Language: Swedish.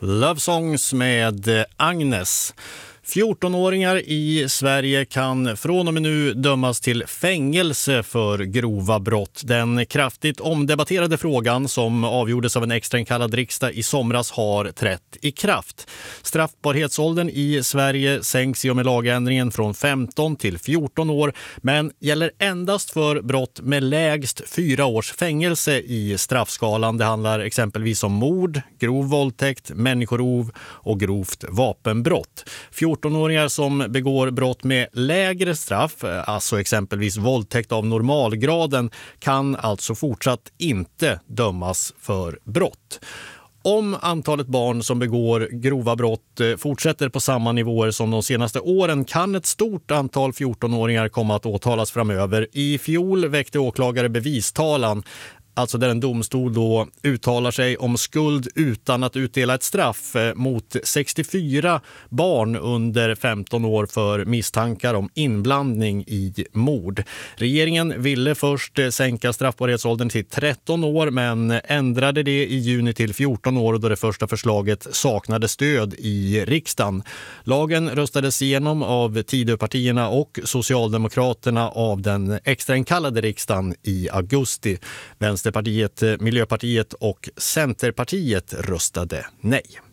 Love Songs med Agnes. 14-åringar i Sverige kan från och med nu dömas till fängelse för grova brott. Den kraftigt omdebatterade frågan som avgjordes av en extrainkallad riksdag i somras har trätt i kraft. Straffbarhetsåldern i Sverige sänks i och med lagändringen från 15 till 14 år men gäller endast för brott med lägst 4 års fängelse i straffskalan. Det handlar exempelvis om mord, grov våldtäkt, människorov och grovt vapenbrott. 14-åringar som begår brott med lägre straff, alltså exempelvis våldtäkt av normalgraden, kan alltså fortsatt inte dömas för brott. Om antalet barn som begår grova brott fortsätter på samma nivåer som de senaste åren kan ett stort antal 14-åringar komma att åtalas framöver. I fjol väckte åklagare bevistalan, alltså där en domstol då uttalar sig om skuld utan att utdela ett straff mot 64 barn under 15 år för misstankar om inblandning i mord. Regeringen ville först sänka straffbarhetsåldern till 13 år men ändrade det i juni till 14 år då det första förslaget saknade stöd i riksdagen. Lagen röstades igenom av Tidöpartierna och Socialdemokraterna av den extrainkallade riksdagen i augusti. Vänsterpartiet, Miljöpartiet och Centerpartiet röstade nej.